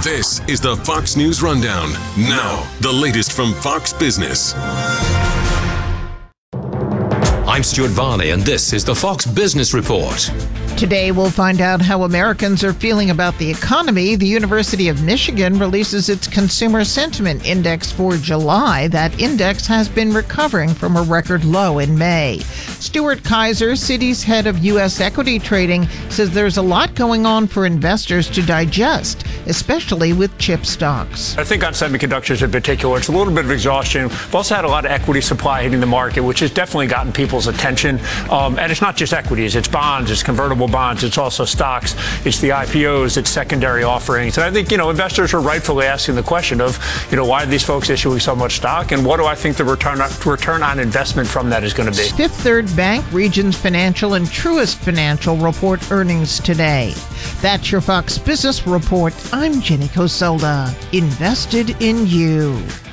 This is the Fox News Rundown. Now, the latest from Fox Business. I'm Stuart Varney, and this is the Fox Business Report. Today, we'll find out how Americans are feeling about the economy. The University of Michigan releases its Consumer Sentiment Index for July. That index has been recovering from a record low in May. Stuart Kaiser, Citi's head of U.S. equity trading, says there's a lot going on for investors to digest, especially with chip stocks. I think on semiconductors in particular, it's a little bit of exhaustion. We've also had a lot of equity supply hitting the market, which has definitely gotten people's attention. And it's not just equities, it's bonds, it's convertible bonds, it's also stocks, it's the IPOs, it's secondary offerings. And I think, investors are rightfully asking the question of, why are these folks issuing so much stock? And what do I think the return on investment from that is going to be? Fifth Third Bank, Regions Financial, and Truist Financial report earnings today. That's your Fox Business Report. I'm Jenny Cosolda. Invested in you.